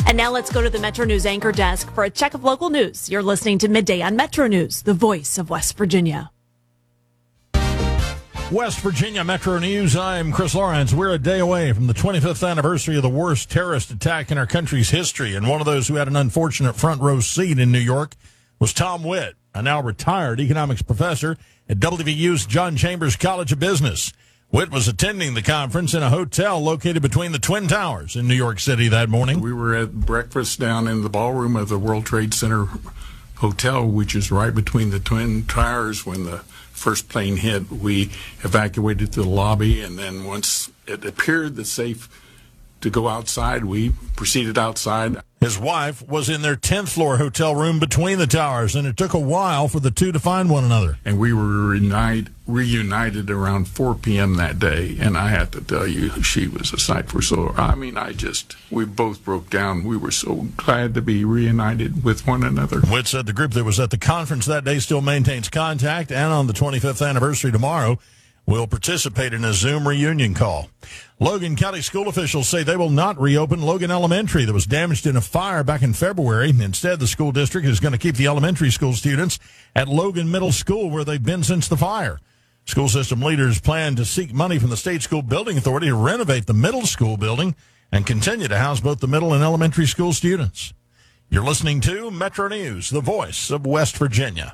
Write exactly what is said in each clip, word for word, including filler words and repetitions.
And now let's go to the Metro News anchor desk for a check of local news. You're listening to Midday on Metro News, the voice of West Virginia. West Virginia Metro News. I'm Chris Lawrence. We're a day away from the twenty-fifth anniversary of the worst terrorist attack in our country's history. And one of those who had an unfortunate front row seat in New York was Tom Witt, a now retired economics professor at W V U's John Chambers College of Business. Witt was attending the conference in a hotel located between the Twin Towers in New York City that morning. We were at breakfast down in the ballroom of the World Trade Center Hotel, which is right between the Twin Towers. When the first plane hit, we evacuated to the lobby, and then once it appeared the safe to go outside, we proceeded outside. His wife was in their tenth floor hotel room between the towers, and it took a while for the two to find one another. And we were reunite, reunited around four p.m. that day, and I have to tell you, she was a sight for sore. I mean, I just, we both broke down. We were so glad to be reunited with one another. Witt said the group that was at the conference that day still maintains contact, and on the twenty-fifth anniversary tomorrow, will participate in a Zoom reunion call. Logan County school officials say they will not reopen Logan Elementary that was damaged in a fire back in February. Instead, the school district is going to keep the elementary school students at Logan Middle School, where they've been since the fire. School system leaders plan to seek money from the State School Building Authority to renovate the middle school building and continue to house both the middle and elementary school students. You're listening to Metro News, the voice of West Virginia.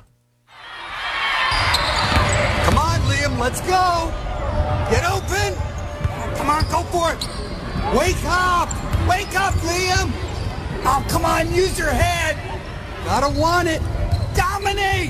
Come on, Liam, let's go. Get open. Come on, go for it. Wake up. Wake up, Liam. Oh, come on, use your head. Gotta want it. Dominate.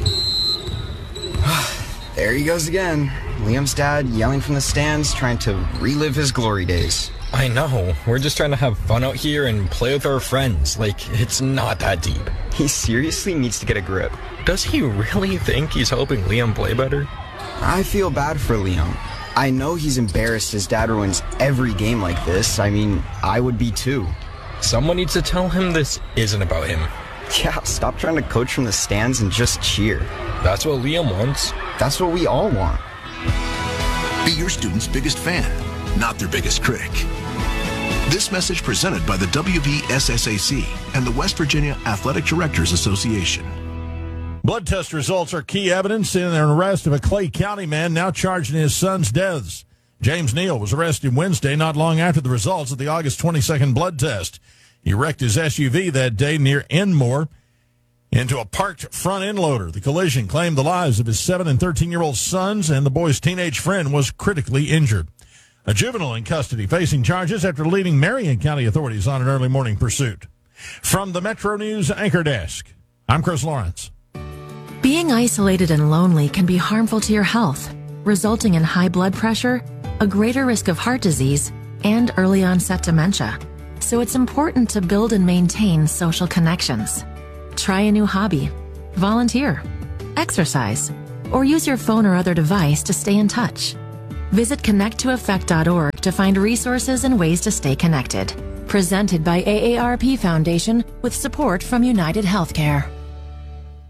There he goes again. Liam's dad yelling from the stands, trying to relive his glory days. I know. We're just trying to have fun out here and play with our friends. Like, it's not that deep. He seriously needs to get a grip. Does he really think he's helping Liam play better? I feel bad for Liam. I know he's embarrassed his dad ruins every game like this. I mean, I would be too. Someone needs to tell him this isn't about him. Yeah, stop trying to coach from the stands and just cheer. That's what Liam wants. That's what we all want. Be your student's biggest fan, not their biggest critic. This message presented by the W V S S A C and the West Virginia Athletic Directors Association. Blood test results are key evidence in an arrest of a Clay County man now charged in his son's deaths. James Neal was arrested Wednesday, not long after the results of the August twenty-second blood test. He wrecked his S U V that day near Enmore into a parked front end loader. The collision claimed the lives of his seven and thirteen-year-old sons, and the boy's teenage friend was critically injured. A juvenile in custody facing charges after leading Marion County authorities on an early morning pursuit. From the Metro News anchor desk, I'm Chris Lawrence. Being isolated and lonely can be harmful to your health, resulting in high blood pressure, a greater risk of heart disease, and early onset dementia. So it's important to build and maintain social connections. Try a new hobby, volunteer, exercise, or use your phone or other device to stay in touch. Visit connect to effect dot org to find resources and ways to stay connected. Presented by A A R P Foundation with support from United Healthcare.